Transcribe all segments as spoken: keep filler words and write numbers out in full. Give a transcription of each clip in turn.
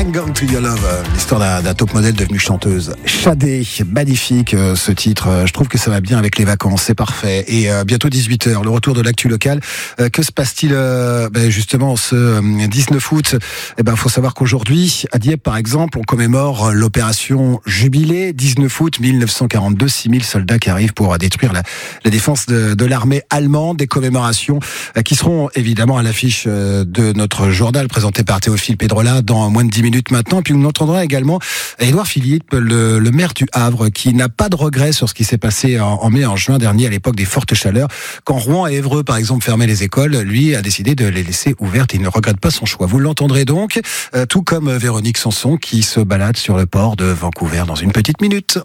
I'm Going to Your Love, l'histoire d'un, d'un top modèle devenue chanteuse. Shadé, magnifique euh, ce titre. Euh, je trouve que ça va bien avec les vacances, c'est parfait. Et euh, bientôt dix-huit heures, le retour de l'actu locale. Euh, que se passe-t-il euh, ben, justement ce euh, dix-neuf août? Eh ben, faut savoir qu'aujourd'hui, à Dieppe par exemple, on commémore l'opération Jubilé. dix-neuf août mille neuf cent quarante-deux, six mille soldats qui arrivent pour détruire la, la défense de, de l'armée allemande. Des commémorations euh, qui seront évidemment à l'affiche euh, de notre journal présenté par Théophile Pedrola dans moins de dix minutes maintenant. Puis on entendra également Édouard Philippe, le, le maire du Havre, qui n'a pas de regrets sur ce qui s'est passé en, en mai, en juin dernier, à l'époque des fortes chaleurs. Quand Rouen et Évreux, par exemple, fermaient les écoles, lui a décidé de les laisser ouvertes et il ne regrette pas son choix. Vous l'entendrez donc, euh, tout comme Véronique Sanson, qui se balade sur le port de Vancouver dans une petite minute.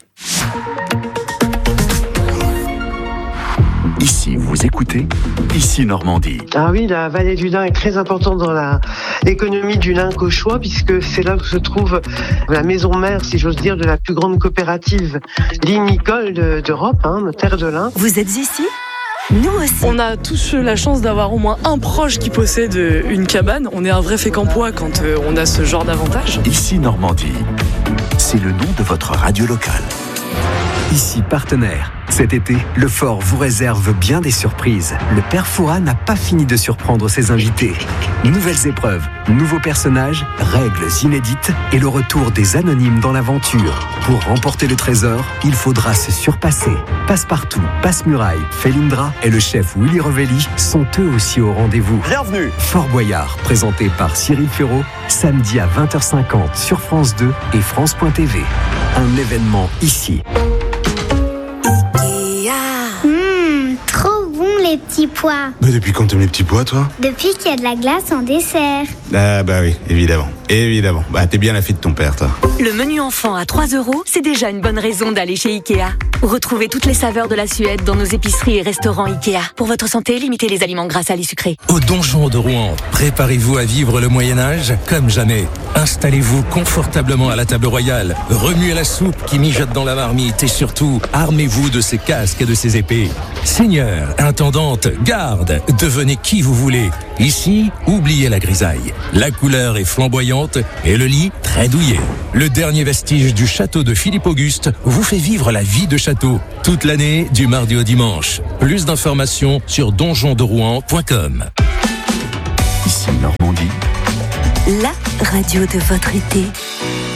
Ici, vous écoutez, ici Normandie. Ah oui, la vallée du Lin est très importante dans la, l'économie du Lin cauchois, puisque c'est là où se trouve la maison mère, si j'ose dire, de la plus grande coopérative lignicole de, d'Europe, hein, Terre de Lin. Vous êtes ici ? Nous aussi. On a tous la chance d'avoir au moins un proche qui possède une cabane. On est un vrai Fécampois quand on a ce genre d'avantage. Ici Normandie, c'est le nom de votre radio locale. Ici partenaire. Cet été, le Fort vous réserve bien des surprises. Le Père Fouras n'a pas fini de surprendre ses invités. Nouvelles épreuves, nouveaux personnages, règles inédites et le retour des anonymes dans l'aventure. Pour remporter le trésor, il faudra se surpasser. Passepartout, Passe-Muraille, Felindra et le chef Willy Revelli sont eux aussi au rendez-vous. Bienvenue. Fort Boyard, présenté par Cyril Ferraud, samedi à vingt heures cinquante sur France deux et France point T V. Un événement ici. Les petits pois. Mais depuis quand t'aimes les petits pois, toi? Depuis qu'il y a de la glace en dessert. Ah bah oui, évidemment, évidemment. Bah t'es bien la fille de ton père, toi. Le menu enfant à trois euros, c'est déjà une bonne raison d'aller chez Ikea. Retrouvez toutes les saveurs de la Suède dans nos épiceries et restaurants Ikea. Pour votre santé, limitez les aliments gras, salés, sucrés. Au Donjon de Rouen, préparez-vous à vivre le Moyen-Âge comme jamais. Installez-vous confortablement à la table royale, remuez la soupe qui mijote dans la marmite et surtout, armez-vous de ces casques et de ces épées. Seigneur, intendante, garde, devenez qui vous voulez. Ici, oubliez la grisaille. La couleur est flamboyante et le lit très douillet. Le dernier vestige du château de Philippe Auguste vous fait vivre la vie de château. Toute l'année, du mardi au dimanche. Plus d'informations sur donjon de rouen point com. Ici Normandie. La radio de votre été.